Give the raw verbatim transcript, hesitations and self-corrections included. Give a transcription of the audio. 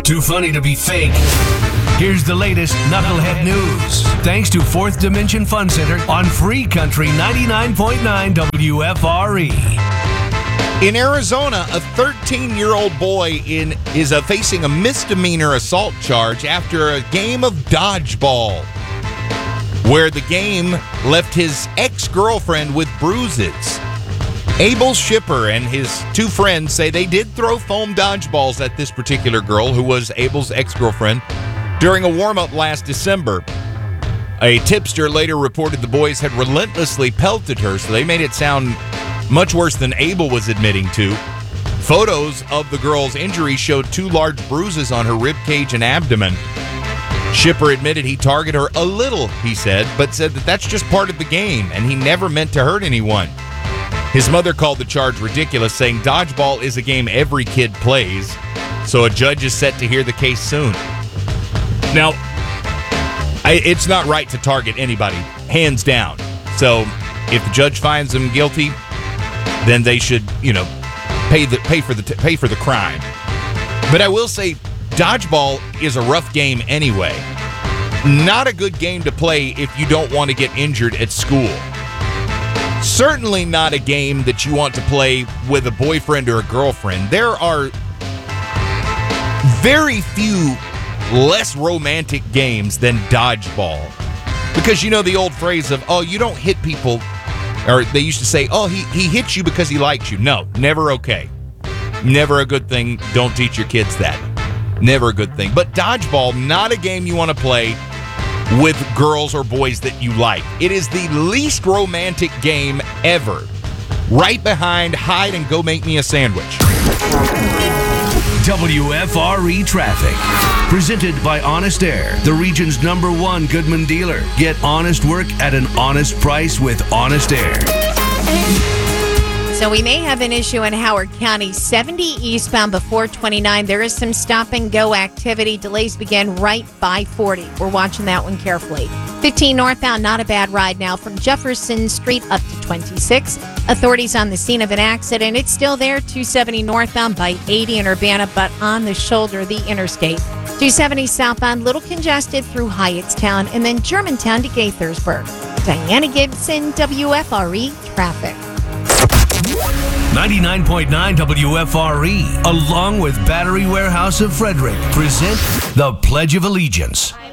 Too funny to be fake. Here's the latest Knucklehead news. Thanks to Fourth Dimension Fun Center on Free Country ninety-nine point nine W F R E. In Arizona, a thirteen-year-old boy in is uh, facing a misdemeanor assault charge after a game of dodgeball, where the game left his ex-girlfriend with bruises. Abel Shipper and his two friends say they did throw foam dodgeballs at this particular girl, who was Abel's ex-girlfriend, during a warm-up last December. A tipster later reported the boys had relentlessly pelted her, so they made it sound much worse than Abel was admitting to. Photos of the girl's injury showed two large bruises on her rib cage and abdomen. Shipper admitted he targeted her a little, he said, but said that that's just part of the game, and he never meant to hurt anyone. His mother called the charge ridiculous, saying dodgeball is a game every kid plays, so a judge is set to hear the case soon. Now, I, it's not right to target anybody, hands down. So if the judge finds them guilty, then they should, you know, pay the pay for the pay for the crime. But I will say, dodgeball is a rough game anyway. Not a good game to play if you don't want to get injured at school. Certainly not a game that you want to play with a boyfriend or a girlfriend. There are very few less romantic games than dodgeball. Because you know the old phrase of, oh, you don't hit people, or they used to say, oh, he, he hits you because he likes you. No, never okay. Never a good thing. Don't teach your kids that. Never a good thing. But dodgeball, not a game you want to play with girls or boys that you like. It is the least romantic game ever. Right behind hide and go make me a sandwich. W F R E Traffic. Presented by Honest Air, the region's number one Goodman dealer. Get honest work at an honest price with Honest Air. So we may have an issue in Howard County, seventy eastbound before twenty-nine. There is some stop-and-go activity. Delays begin right by forty. We're watching that one carefully. fifteen northbound, not a bad ride now from Jefferson Street up to twenty-six. Authorities on the scene of an accident. It's still there, two seventy northbound by eighty in Urbana, but on the shoulder of the interstate. two seventy southbound, little congested through Hyattstown, and then Germantown to Gaithersburg. Diana Gibson, W F R E Traffic. ninety-nine point nine W F R E, along with Battery Warehouse of Frederick, present the Pledge of Allegiance.